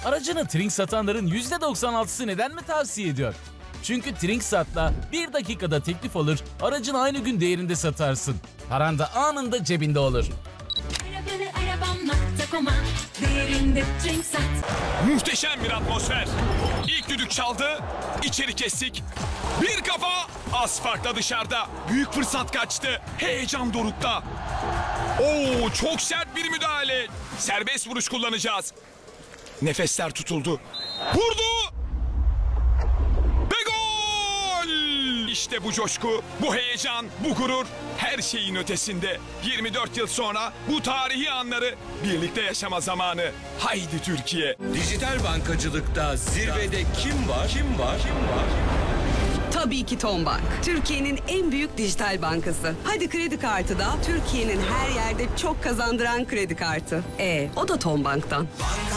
Aracını Trink satanların %96'sı neden mi tavsiye ediyor? Çünkü Trinksat'la 1 dakikada teklif alır, aracını aynı gün değerinde satarsın. Paran da anında cebinde olur. Değerinde Trinksat. Muhteşem bir atmosfer. İlk düdük çaldı, içeri kestik. Bir kafa, az farkla dışarıda. Büyük fırsat kaçtı, heyecan dorukta. Oo, çok sert bir müdahale. Serbest vuruş kullanacağız. Nefesler tutuldu. Vurdu! Ve gol! İşte bu coşku, bu heyecan, bu gurur her şeyin ötesinde. 24 yıl sonra bu tarihi anları birlikte yaşama zamanı. Haydi Türkiye! Dijital bankacılıkta zirvede kim var? Tabii ki Tombank. Türkiye'nin en büyük dijital bankası. Hadi kredi kartı da Türkiye'nin her yerde çok kazandıran kredi kartı. O da Tombank'tan.